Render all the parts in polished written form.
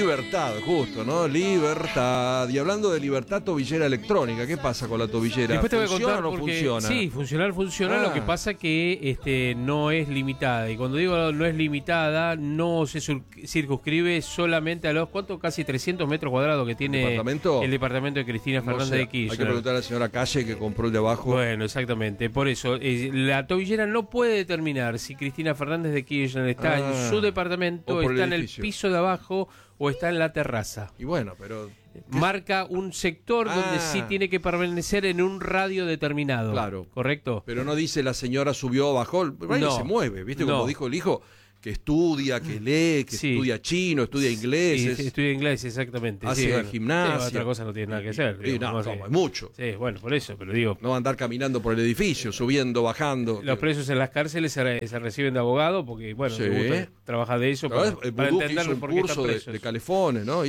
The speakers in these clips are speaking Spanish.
Libertad, justo, ¿no? Libertad. Y hablando de libertad tobillera electrónica, ¿qué pasa con la tobillera? Después te voy a ¿Funciona contar o no porque, funciona? sí, funciona, lo que pasa que no es limitada. Y cuando digo no es limitada, no se circunscribe solamente a los, ¿cuánto? Casi 300 metros cuadrados que tiene el departamento de Cristina Fernández de Kirchner. Hay que preguntar a la señora Calle que compró el de abajo. Bueno, exactamente. Por eso, la tobillera no puede determinar si Cristina Fernández de Kirchner está en su departamento, está en el piso de abajo o está en la terraza. Y bueno, pero marca un sector donde sí tiene que permanecer en un radio determinado. Claro. ¿Correcto? Pero no dice la señora subió o bajó, no se mueve, ¿viste? Como dijo el hijo, que estudia, que lee, que estudia chino, estudia inglés. Sí, estudia inglés, exactamente. Hace gimnasia. Otra cosa no tiene nada que hacer. No, es mucho. Sí, bueno, por eso, pero digo... No va a andar caminando por el edificio, subiendo, bajando. Los presos en las cárceles se reciben de abogado porque, bueno, les gusta trabajar de eso para entender por qué están presos. De Calefones, ¿no?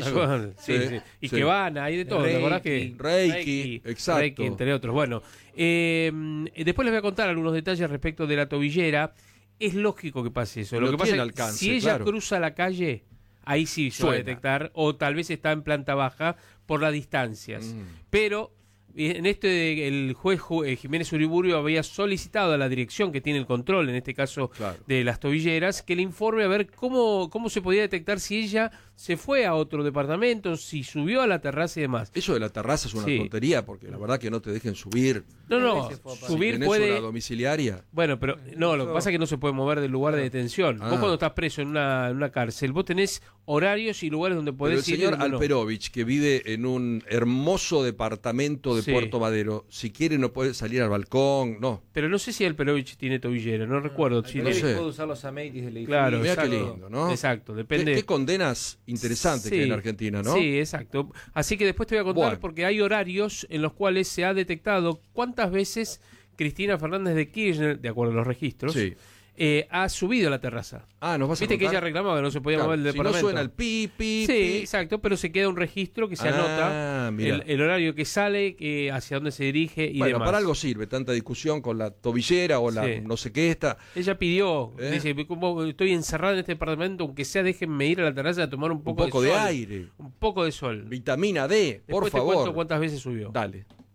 Y que van, hay de todo. Reiki, exacto. Reiki, entre otros. Bueno, después les voy a contar algunos detalles respecto de la tobillera. Es lógico que pase eso. Lo que pasa es que si ella cruza la calle, ahí sí se va a detectar, o tal vez está en planta baja por las distancias. Pero en el juez Jiménez Uriburu había solicitado a la dirección que tiene el control, en este caso de las tobilleras, que le informe a ver cómo se podía detectar si ella se fue a otro departamento, si subió a la terraza y demás. Eso de la terraza es una tontería, porque la verdad que no te dejen subir. No, subir si puede... una domiciliaria. Bueno, pero lo que pasa es que no se puede mover del lugar de detención. Vos cuando estás preso en una cárcel, vos tenés horarios y lugares donde podés ir. El señor Alperovich, que vive en un hermoso departamento de Puerto Madero, si quiere no puede salir al balcón, no. Pero no sé si Alperovich tiene tobillera, no recuerdo. Si no puede usar los amenities del edificio. Claro, mirá qué lindo, ¿no? Exacto, depende. Qué condenas interesantes que hay en Argentina, ¿no? Sí, exacto. Así que después te voy a contar porque hay horarios en los cuales se ha detectado cuántas veces Cristina Fernández de Kirchner, de acuerdo a los registros, ha subido a la terraza. Nos vas a Viste contar? que ella reclamaba que no se podía mover del departamento. Si no suena el pi. Sí, exacto, pero se queda un registro que se anota el horario que sale, hacia dónde se dirige y demás. Para algo sirve tanta discusión con la tobillera o la no sé qué está. Ella pidió, dice, como estoy encerrada en este departamento, aunque sea déjenme ir a la terraza a tomar un poco de aire. Un poco de sol. Vitamina D, por favor. Te cuento cuántas veces subió. Dale.